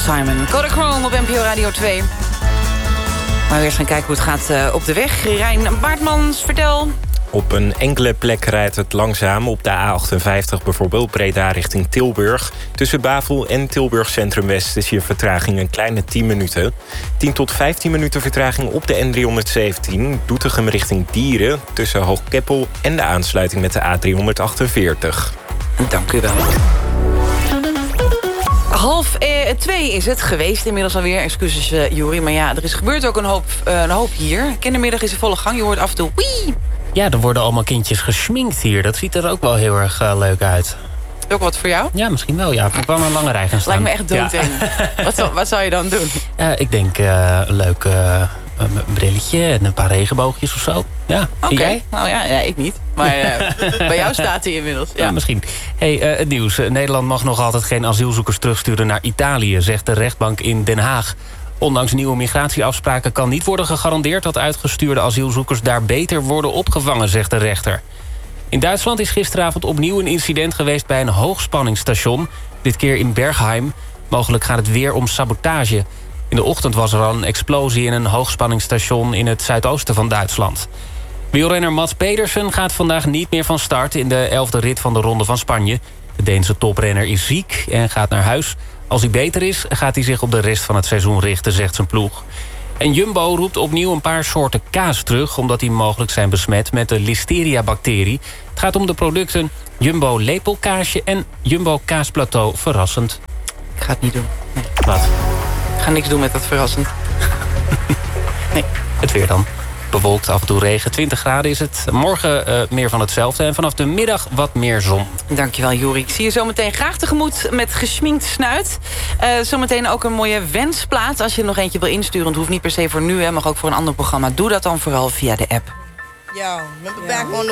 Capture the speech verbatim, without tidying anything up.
Simon. Kodachrome op N P O Radio twee. Maar we eerst gaan kijken hoe het gaat uh, op de weg. Rijn Baartmans, vertel. Op een enkele plek rijdt het langzaam. Op de A achtenvijftig bijvoorbeeld, Breda richting Tilburg. Tussen Bavel en Tilburg Centrum West is hier vertraging een kleine tien minuten. tien tot vijftien minuten vertraging op de N driehonderdzeventien. Doetinchem richting Dieren. Tussen Hoogkeppel en de aansluiting met de A driehonderdachtenveertig. Dank u wel. Half eh, twee is het geweest inmiddels alweer. Excuses, uh, Jori. Maar ja, er is gebeurd ook een hoop, uh, een hoop hier. Kindermiddag is in volle gang. Je hoort af en toe... Wii! Ja, er worden allemaal kindjes geschminkt hier. Dat ziet er ook wel heel erg uh, leuk uit. Ook wat voor jou? Ja, misschien wel. Ja, ik kwam een lange rij gaan staan. Lijkt me echt doodeng. Ja. wat, zou, wat zou je dan doen? Uh, ik denk uh, een leuk uh, een brilletje en een paar regenboogjes of zo. Ja, Oké, okay. nou ja, ja, ik niet. Maar uh, bij jou staat hij inmiddels. Ja, ja misschien. Hey, uh, het nieuws. Nederland mag nog altijd geen asielzoekers terugsturen naar Italië, zegt de rechtbank in Den Haag. Ondanks nieuwe migratieafspraken kan niet worden gegarandeerd dat uitgestuurde asielzoekers daar beter worden opgevangen, zegt de rechter. In Duitsland is gisteravond opnieuw een incident geweest bij een hoogspanningsstation. Dit keer in Bergheim. Mogelijk gaat het weer om sabotage. In de ochtend was er al een explosie in een hoogspanningsstation in het zuidoosten van Duitsland. Wielrenner Mats Pedersen gaat vandaag niet meer van start in de elfde rit van de Ronde van Spanje. De Deense toprenner is ziek en gaat naar huis. Als hij beter is, gaat hij zich op de rest van het seizoen richten, zegt zijn ploeg. En Jumbo roept opnieuw een paar soorten kaas terug, omdat die mogelijk zijn besmet met de Listeria-bacterie. Het gaat om de producten Jumbo lepelkaasje en Jumbo kaasplateau verrassend. Ik ga het niet doen. Nee. Wat? Ik ga niks doen met dat verrassend. Nee. Het weer dan. Bewolkt, af en toe regen, twintig graden is het. Morgen uh, meer van hetzelfde en vanaf de middag wat meer zon. Dankjewel, Jori. Ik zie je zometeen graag tegemoet met gesminkt snuit. Uh, zometeen ook een mooie wensplaat. Als je er nog eentje wil insturen, het hoeft niet per se voor nu, hè, mag ook voor een ander programma. Doe dat dan vooral via de app. Yo, remember back on the